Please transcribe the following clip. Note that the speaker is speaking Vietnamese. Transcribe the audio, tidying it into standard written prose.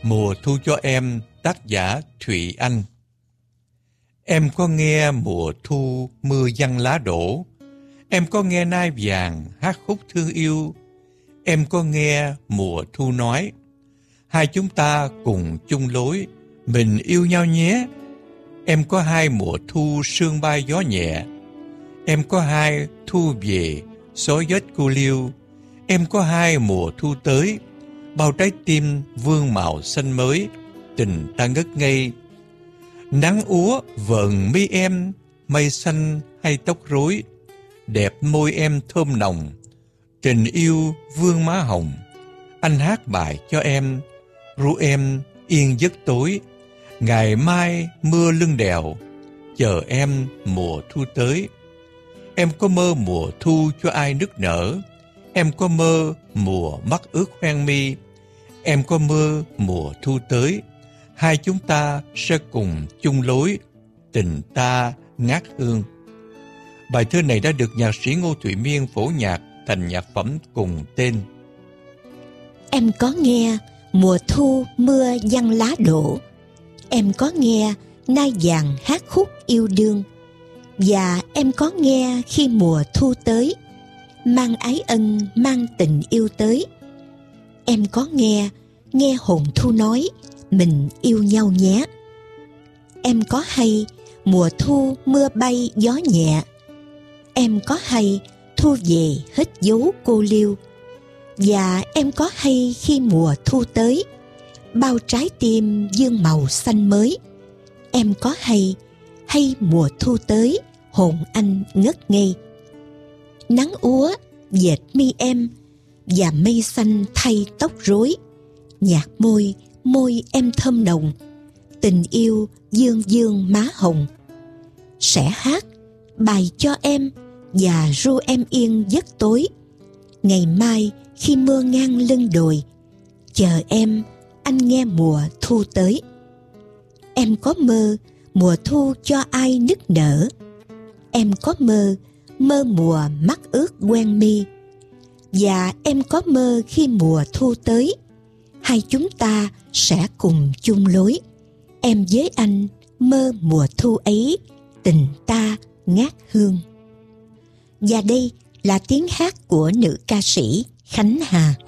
Mùa thu cho em, tác giả Thụy Anh. Em có nghe mùa thu mưa giăng lá đổ, em có nghe nai vàng hát khúc thương yêu, em có nghe mùa thu nói, hai chúng ta cùng chung lối, mình yêu nhau nhé. Em có hai mùa thu sương bay gió nhẹ, em có hai thu về xóa vết cô liêu, em có hai mùa thu tới, bao trái tim vương màu xanh mới, tình ta ngất ngây. Nắng úa vờn mi em, mây xanh hay tóc rối, đẹp môi em thơm nồng, tình yêu vương má hồng. Anh hát bài cho em, ru em yên giấc tối, ngày mai mưa lưng đèo, chờ em mùa thu tới. Em có mơ mùa thu cho ai nức nở, em có mơ mùa mắt ướt hoang mi, em có mơ mùa thu tới, hai chúng ta sẽ cùng chung lối, tình ta ngát hương. Bài thơ này đã được nhạc sĩ Ngô Thụy Miên phổ nhạc thành nhạc phẩm cùng tên. Em có nghe mùa thu mưa giăng lá đổ, em có nghe nai vàng hát khúc yêu đương, và em có nghe khi mùa thu tới, mang ái ân mang tình yêu tới. Em có nghe hồn thu nói, mình yêu nhau nhé. Em có hay mùa thu mưa bay gió nhẹ, em có hay thu về hết dấu cô liêu, và em có hay khi mùa thu tới, bao trái tim dương màu xanh mới. Em có hay mùa thu tới, hồn anh ngất ngây. Nắng úa dệt mi em, và mây xanh thay tóc rối, nhạt môi em thơm nồng, tình yêu dương dương má hồng. Sẽ hát bài cho em và ru em yên giấc tối, ngày mai khi mưa ngang lưng đồi, chờ em anh nghe mùa thu tới. Em có mơ mùa thu cho ai nức nở, em có mơ mùa mắt ướt quen mi, và em có mơ khi mùa thu tới, hai chúng ta sẽ cùng chung lối. Em với anh mơ mùa thu ấy, tình ta ngát hương. Và đây là tiếng hát của nữ ca sĩ Khánh Hà.